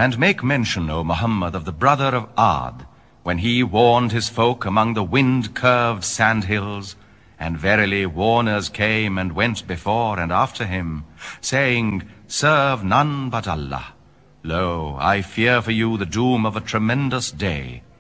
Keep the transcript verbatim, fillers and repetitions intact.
And make mention, O Muhammad, of the brother of Ad, when he warned his folk among the wind-curved sandhills, and verily warners came and went before and after him, saying, serve none but Allah. Lo, I fear for you the doom of a tremendous day.